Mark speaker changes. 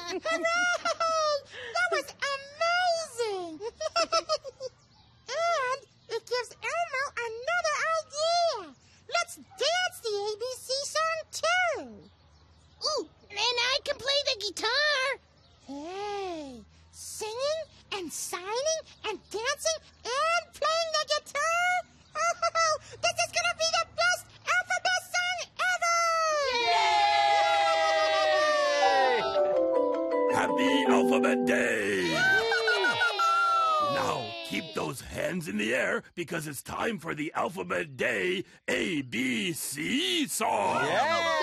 Speaker 1: Hooray! That was amazing! And it gives Elmo another idea. Let's dance the ABC song, too.
Speaker 2: Ooh, and I can play the guitar.
Speaker 1: Hey, singing and signing and dancing and playing the guitar? Oh, this is going to be the best alphabet song ever!
Speaker 3: Yay! Happy Alphabet Day! Now, keep those hands in the air because it's time for the Alphabet Day ABC song.
Speaker 4: Yeah!